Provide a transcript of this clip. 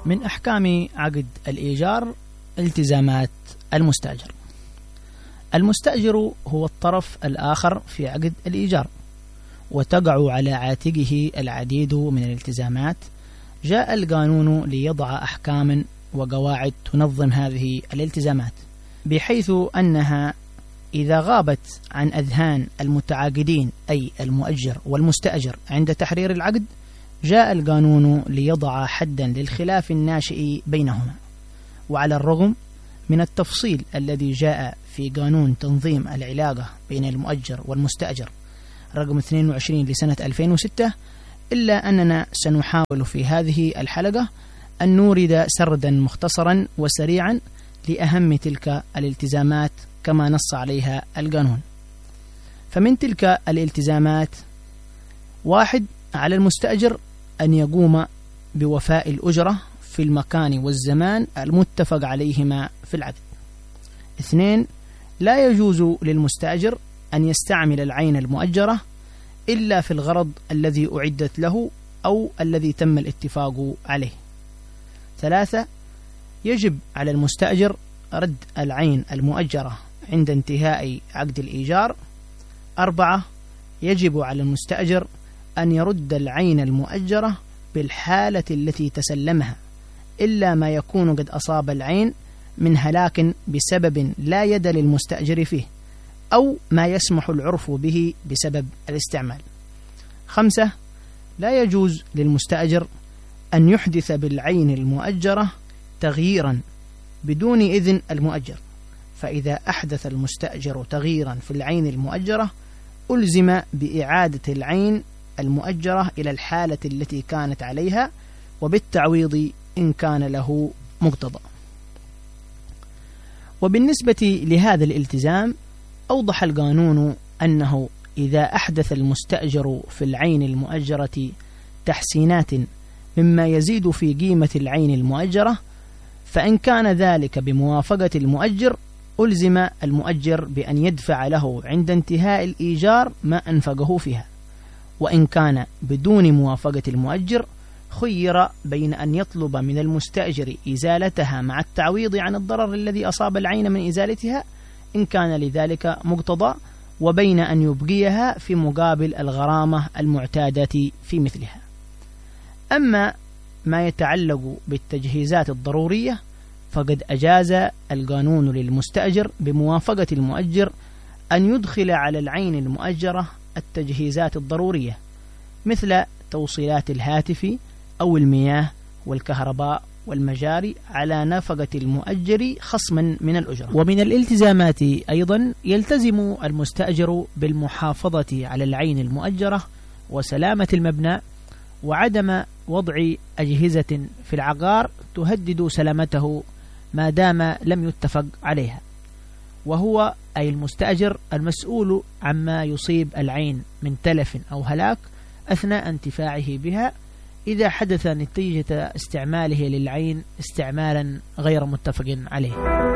من أحكام عقد الإيجار التزامات المستأجر. المستأجر هو الطرف الآخر في عقد الإيجار، وتقع على عاتقه العديد من الالتزامات. جاء القانون ليضع أحكاما وقواعد تنظم هذه الالتزامات، بحيث أنها إذا غابت عن أذهان المتعاقدين أي المؤجر والمستأجر عند تحرير العقد، جاء القانون ليضع حدا للخلاف الناشئ بينهما. وعلى الرغم من التفصيل الذي جاء في قانون تنظيم العلاقة بين المؤجر والمستأجر رقم 22 لسنة 2006، إلا أننا سنحاول في هذه الحلقة أن نورد سردا مختصرا وسريعا لأهم تلك الالتزامات كما نص عليها القانون. فمن تلك الالتزامات: 1. على المستأجر أن يقوم بوفاء الأجرة في المكان والزمان المتفق عليهما في العقد. 2. لا يجوز للمستأجر أن يستعمل العين المؤجرة إلا في الغرض الذي أعدت له أو الذي تم الاتفاق عليه. 3. يجب على المستأجر رد العين المؤجرة عند انتهاء عقد الإيجار. 4. يجب على المستأجر أن يرد العين المؤجرة بالحالة التي تسلمها، إلا ما يكون قد أصاب العين من هلاك بسبب لا يد للمستأجر فيه، أو ما يسمح العرف به بسبب الاستعمال. 5. لا يجوز للمستأجر أن يحدث بالعين المؤجرة تغييرا بدون إذن المؤجر، فإذا أحدث المستأجر تغييرا في العين المؤجرة ألزم بإعادة العين المؤجرة إلى الحالة التي كانت عليها وبالتعويض إن كان له مقتضى. وبالنسبة لهذا الالتزام، أوضح القانون أنه إذا أحدث المستأجر في العين المؤجرة تحسينات مما يزيد في قيمة العين المؤجرة، فإن كان ذلك بموافقة المؤجر ألزم المؤجر بأن يدفع له عند انتهاء الإيجار ما أنفقه فيها. وإن كان بدون موافقة المؤجر خير بين أن يطلب من المستأجر إزالتها مع التعويض عن الضرر الذي أصاب العين من إزالتها إن كان لذلك مقتضى، وبين أن يبقيها في مقابل الغرامة المعتادة في مثلها. أما ما يتعلق بالتجهيزات الضرورية فقد أجاز القانون للمستأجر بموافقة المؤجر أن يدخل على العين المؤجرة التجهيزات الضرورية، مثل توصيلات الهاتف أو المياه والكهرباء والمجاري، على نفقة المؤجر خصما من الأجرة. ومن الالتزامات أيضا يلتزم المستأجر بالمحافظة على العين المؤجرة وسلامة المبنى، وعدم وضع أجهزة في العقار تهدد سلامته ما دام لم يتفق عليها، وهو أي المستأجر المسؤول عما يصيب العين من تلف أو هلاك أثناء انتفاعه بها إذا حدث نتيجة استعماله للعين استعمالا غير متفق عليه.